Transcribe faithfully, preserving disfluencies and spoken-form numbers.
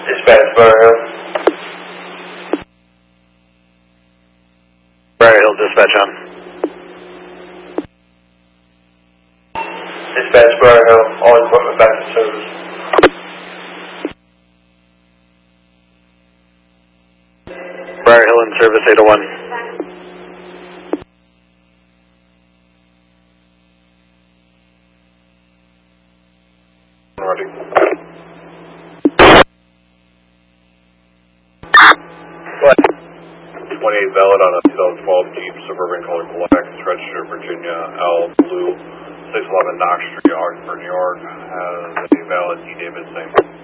Dispatch Briar Hill. Briar Hill, dispatch on. Dispatch Briar Hill, all equipment back in service. Briar Hill in service, eight oh one. Ready. What? twenty-eight valid on a two thousand twelve Jeep Suburban color black, registered Virginia L Blue, six eleven Knox Street, Augsburg, New York, has a valid D David same.